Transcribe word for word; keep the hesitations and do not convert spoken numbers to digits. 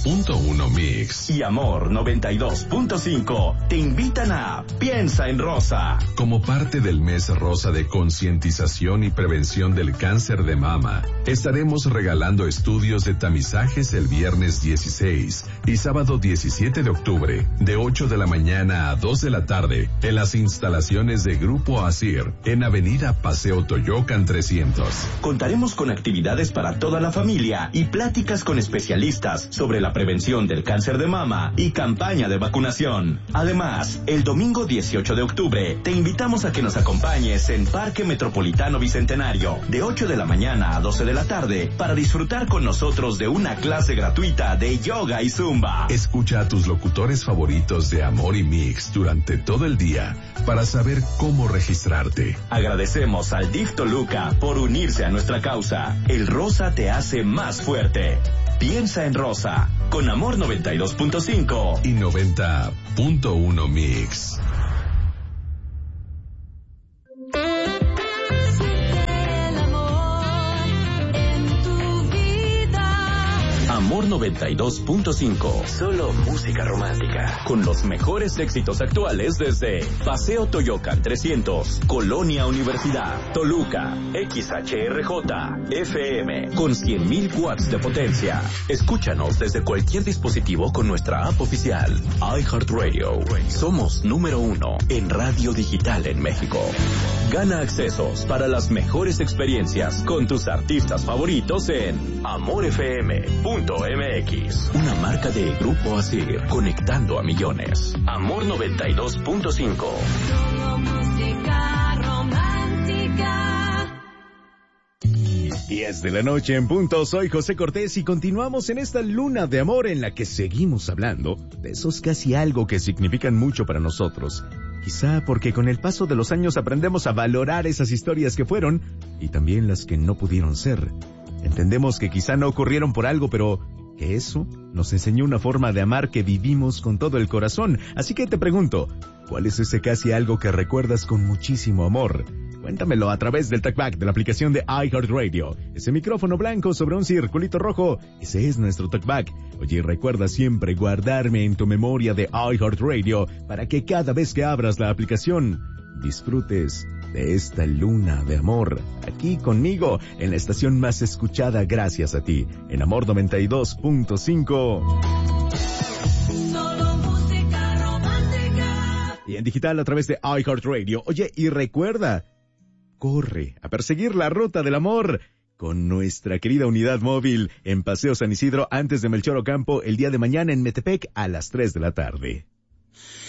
punto uno Mix y Amor noventa y dos punto cinco te invitan a Piensa en Rosa. Como parte del mes rosa de concientización y prevención del cáncer de mama, estaremos regalando estudios de tamizajes el viernes dieciséis y sábado diecisiete de octubre, de ocho de la mañana a dos de la tarde, en las instalaciones de Grupo Asir, en Avenida Paseo Toyocan trescientos. Contaremos con actividades para toda la familia y pláticas con especialistas sobre la prevención del cáncer de mama y campaña de vacunación. Además, el domingo dieciocho de octubre te invitamos a que nos acompañes en Parque Metropolitano Bicentenario de ocho de la mañana a doce de la tarde para disfrutar con nosotros de una clase gratuita de yoga y zumba. Escucha a tus locutores favoritos de Amor y Mix durante todo el día para saber cómo registrarte. Agradecemos al D I F Toluca por unirse a nuestra causa. El rosa te hace más fuerte. Piensa en Rosa, con Amor noventa y dos punto cinco y noventa punto uno Mix. Amor noventa y dos punto cinco. Solo música romántica. Con los mejores éxitos actuales desde Paseo Toyocan trescientos, Colonia Universidad, Toluca, X H R J, F M, con cien mil watts de potencia. Escúchanos desde cualquier dispositivo con nuestra app oficial. iHeartRadio. Somos número uno en radio digital en México. Gana accesos para las mejores experiencias con tus artistas favoritos en amor f m punto m x. Una marca de Grupo Asir, conectando a millones. Amor noventa y dos punto cinco. Música romántica. diez de la noche en punto, soy José Cortés y continuamos en esta luna de amor en la que seguimos hablando de esos casi algo que significan mucho para nosotros. Quizá porque con el paso de los años aprendemos a valorar esas historias que fueron y también las que no pudieron ser. Entendemos que quizá no ocurrieron por algo, pero que eso nos enseñó una forma de amar que vivimos con todo el corazón. Así que te pregunto, ¿cuál es ese casi algo que recuerdas con muchísimo amor? Cuéntamelo a través del talkback de la aplicación de iHeartRadio. Ese micrófono blanco sobre un circulito rojo, ese es nuestro talkback. Oye, recuerda siempre guardarme en tu memoria de iHeartRadio para que cada vez que abras la aplicación disfrutes de esta luna de amor, aquí conmigo, en la estación más escuchada gracias a ti, en Amor noventa y dos punto cinco. Solo música romántica. Y en digital a través de iHeartRadio. Oye, y recuerda, corre a perseguir la ruta del amor con nuestra querida unidad móvil en Paseo San Isidro antes de Melchor Ocampo el día de mañana en Metepec a las tres de la tarde.